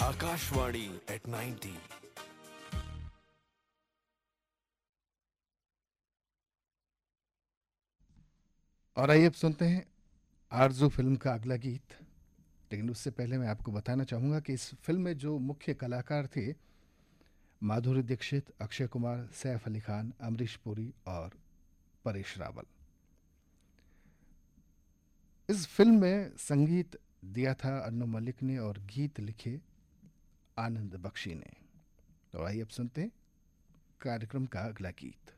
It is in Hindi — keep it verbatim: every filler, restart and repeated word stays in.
Akashvani eight ninety. और आइए अब सुनते हैं आरज़ू फिल्म का अगला गीत। लेकिन उससे पहले मैं आपको बताना चाहूँगा कि इस फिल्म में जो मुख्य कलाकार थे, माधुरी दीक्षित, अक्षय कुमार, सैफ अली खान, अमरीश पुरी और परेश रावल। इस फिल्म में संगीत दिया था अन्नू मलिक ने और गीत लिखे आनंद बख्शी ने। तो आइए अब सुनते हैं कार्यक्रम का अगला गीत।